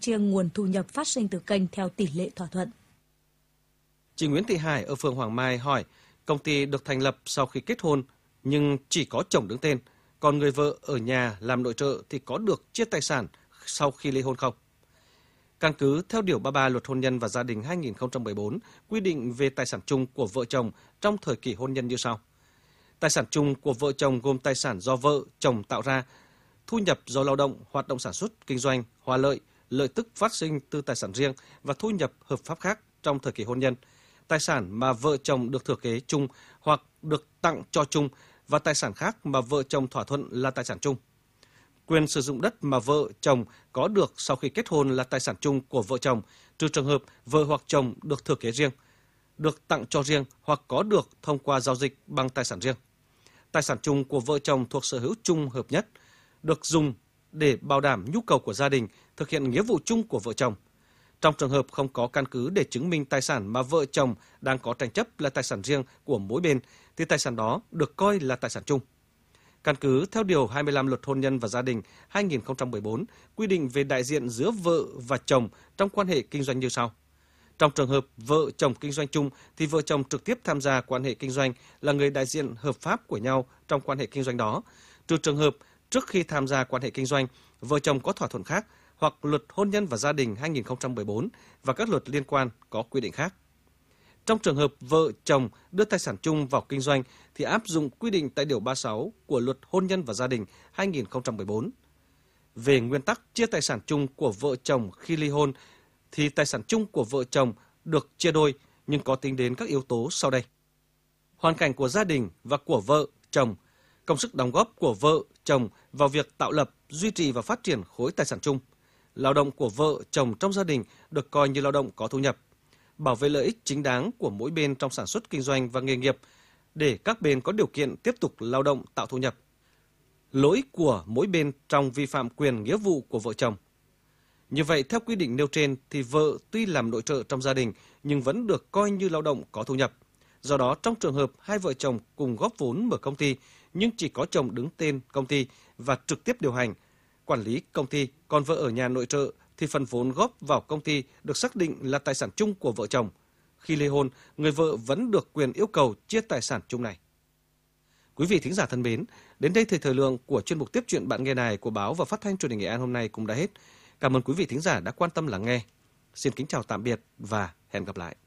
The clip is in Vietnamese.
chia nguồn thu nhập phát sinh từ kênh theo tỷ lệ thỏa thuận. Chị Nguyễn Thị Hải ở phường Hoàng Mai hỏi, công ty được thành lập sau khi kết hôn nhưng chỉ có chồng đứng tên, còn người vợ ở nhà làm nội trợ thì có được chia tài sản sau khi ly hôn không? Căn cứ theo Điều 33 Luật Hôn nhân và Gia đình 2014 quy định về tài sản chung của vợ chồng trong thời kỳ hôn nhân như sau. Tài sản chung của vợ chồng gồm tài sản do vợ, chồng tạo ra, thu nhập do lao động, hoạt động sản xuất, kinh doanh, hoa lợi, lợi tức phát sinh từ tài sản riêng và thu nhập hợp pháp khác trong thời kỳ hôn nhân, tài sản mà vợ chồng được thừa kế chung hoặc được tặng cho chung và tài sản khác mà vợ chồng thỏa thuận là tài sản chung. Quyền sử dụng đất mà vợ chồng có được sau khi kết hôn là tài sản chung của vợ chồng, trừ trường hợp vợ hoặc chồng được thừa kế riêng, được tặng cho riêng hoặc có được thông qua giao dịch bằng tài sản riêng. Tài sản chung của vợ chồng thuộc sở hữu chung hợp nhất, được dùng để bảo đảm nhu cầu của gia đình, thực hiện nghĩa vụ chung của vợ chồng. Trong trường hợp không có căn cứ để chứng minh tài sản mà vợ chồng đang có tranh chấp là tài sản riêng của mỗi bên, thì tài sản đó được coi là tài sản chung. Căn cứ theo Điều 25 Luật Hôn nhân và Gia đình 2014 quy định về đại diện giữa vợ và chồng trong quan hệ kinh doanh như sau. Trong trường hợp vợ chồng kinh doanh chung thì vợ chồng trực tiếp tham gia quan hệ kinh doanh là người đại diện hợp pháp của nhau trong quan hệ kinh doanh đó, trừ trường hợp trước khi tham gia quan hệ kinh doanh, vợ chồng có thỏa thuận khác hoặc Luật Hôn nhân và Gia đình 2014 và các luật liên quan có quy định khác. Trong trường hợp vợ chồng đưa tài sản chung vào kinh doanh thì áp dụng quy định tại Điều 36 của Luật Hôn nhân và Gia đình 2014. Về nguyên tắc chia tài sản chung của vợ chồng khi ly hôn thì tài sản chung của vợ chồng được chia đôi nhưng có tính đến các yếu tố sau đây. Hoàn cảnh của gia đình và của vợ, chồng, công sức đóng góp của vợ, chồng vào việc tạo lập, duy trì và phát triển khối tài sản chung. Lao động của vợ, chồng trong gia đình được coi như lao động có thu nhập. Bảo vệ lợi ích chính đáng của mỗi bên trong sản xuất kinh doanh và nghề nghiệp để các bên có điều kiện tiếp tục lao động tạo thu nhập. Lỗi của mỗi bên trong vi phạm quyền nghĩa vụ của vợ chồng. Như vậy, theo quy định nêu trên thì vợ tuy làm nội trợ trong gia đình nhưng vẫn được coi như lao động có thu nhập. Do đó, trong trường hợp hai vợ chồng cùng góp vốn mở công ty nhưng chỉ có chồng đứng tên công ty và trực tiếp điều hành, quản lý công ty, còn vợ ở nhà nội trợ thì phần vốn góp vào công ty được xác định là tài sản chung của vợ chồng. Khi ly hôn, người vợ vẫn được quyền yêu cầu chia tài sản chung này. Quý vị thính giả thân mến, đến đây thời lượng của chuyên mục Tiếp chuyện bạn nghe này của báo và phát thanh truyền hình Nghệ An hôm nay cũng đã hết. Cảm ơn quý vị thính giả đã quan tâm lắng nghe. Xin kính chào tạm biệt và hẹn gặp lại.